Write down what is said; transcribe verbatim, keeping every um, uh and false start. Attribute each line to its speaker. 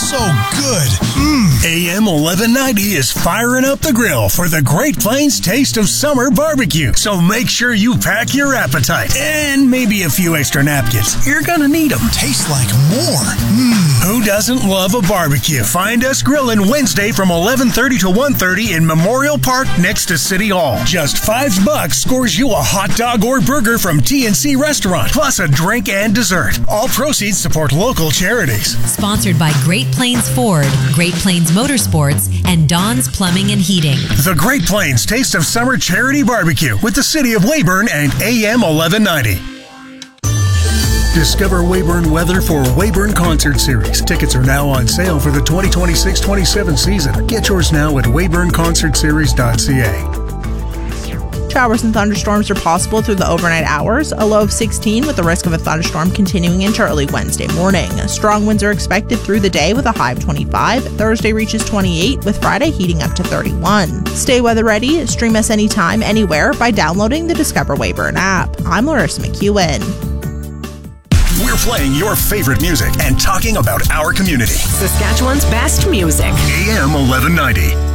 Speaker 1: so good. Mmm.
Speaker 2: A M eleven ninety is firing up the grill for the Great Plains Taste of Summer Barbecue. So make sure you pack your appetite and maybe a few extra napkins. You're gonna need them.
Speaker 1: Tastes like more. Mmm.
Speaker 2: Who doesn't love a barbecue? Find us grilling Wednesday from eleven thirty to one thirty in Memorial Park next to City Hall. Just five bucks scores you a hot dog or burger from T N C Restaurant, plus a drink and dessert. All proceeds support local charities.
Speaker 3: Sponsored by Great Plains Ford, Great Plains Motorsports, and Don's Plumbing and Heating.
Speaker 2: The Great Plains Taste of Summer Charity Barbecue with the City of Weyburn and A M eleven ninety. Discover Weyburn weather for Weyburn Concert Series. Tickets are now on sale for the twenty twenty-six twenty-seven season. Get yours now at weyburn concert series dot c a.
Speaker 4: Showers and thunderstorms are possible through the overnight hours, a low of sixteen with the risk of a thunderstorm continuing into early Wednesday morning. Strong winds are expected through the day with a high of twenty-five. Thursday reaches twenty-eight, with Friday heating up to thirty-one. Stay weather ready. Stream us anytime, anywhere by downloading the Discover Weyburn app. I'm Larissa McEwen.
Speaker 2: We're playing your favorite music and talking about our community.
Speaker 5: Saskatchewan's best music.
Speaker 2: A M eleven ninety.